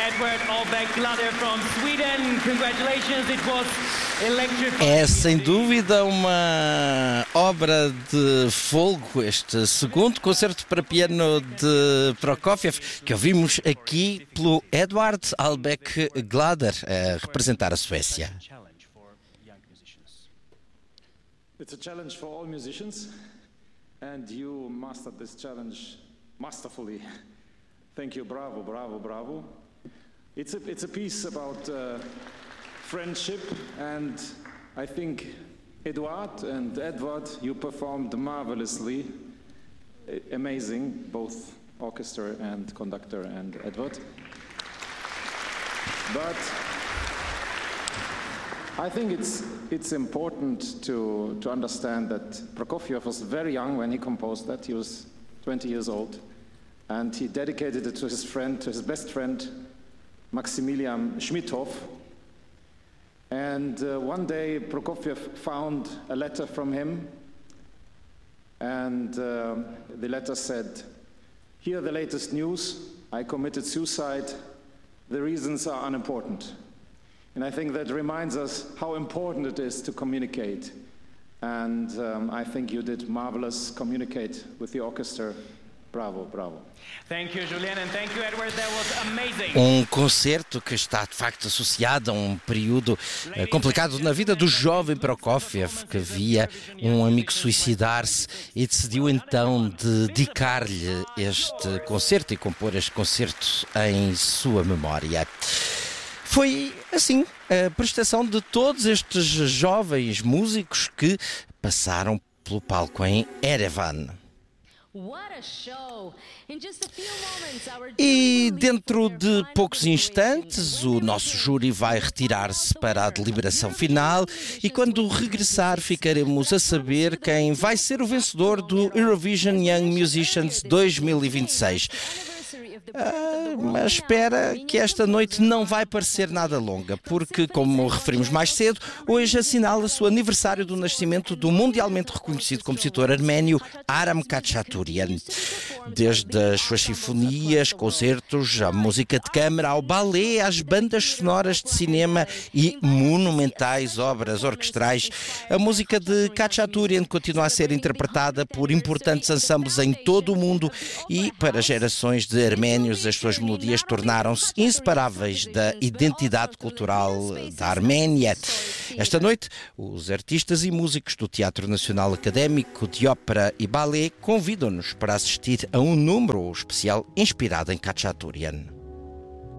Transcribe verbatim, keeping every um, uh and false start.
Edward Albeck-Glader from Sweden. Congratulations, it was electrifying. É sem dúvida uma obra de folgo, este segundo concerto para piano de Prokofiev, que ouvimos aqui pelo Edward Albeck-Glader, a representar a Suécia. It's a challenge for all musicians, and you mastered this challenge masterfully. Thank you, bravo, bravo, bravo. It's a, it's a piece about uh, friendship, and I think Eduard and Edward, you performed marvelously. Amazing, both orchestra and conductor and Edward. But I think it's it's important to to understand that Prokofiev was very young when he composed that. He was twenty years old, and he dedicated it to his friend, to his best friend, Maximilian Schmidhoff. And uh, one day Prokofiev found a letter from him, and uh, the letter said, "Here the latest news, I committed suicide. The reasons are unimportant." And I think that reminds us how important it is to communicate. And um, I think you did marvelous. Communicate with the orchestra. Bravo, bravo. Thank you, Julien, and thank you, Edward. That was amazing. Um concerto que está de facto associado a um período uh, complicado na vida do jovem Prokofiev, que via um amigo suicidar-se e decidiu então dedicar-lhe este concerto e compor este concerto em sua memória. Foi, assim, a prestação de todos estes jovens músicos que passaram pelo palco em Erevan. E dentro de poucos instantes o nosso júri vai retirar-se para a deliberação final e quando regressar ficaremos a saber quem vai ser o vencedor do Eurovision Young Musicians dois mil e vinte e seis. Ah, mas espera que esta noite não vai parecer nada longa, porque, como referimos mais cedo, hoje assinala-se o aniversário do nascimento do mundialmente reconhecido compositor arménio Aram Khachaturian. Desde as suas sinfonias, concertos, a música de câmara, ao balé, às bandas sonoras de cinema e monumentais obras orquestrais, a música de Khachaturian continua a ser interpretada por importantes ensembles em todo o mundo e, para gerações de arménios, as suas melodias tornaram-se inseparáveis da identidade cultural da Arménia. Esta noite, os artistas e músicos do Teatro Nacional Académico de Ópera e Ballet convidam-nos para assistir a um número especial inspirado em Khachaturian.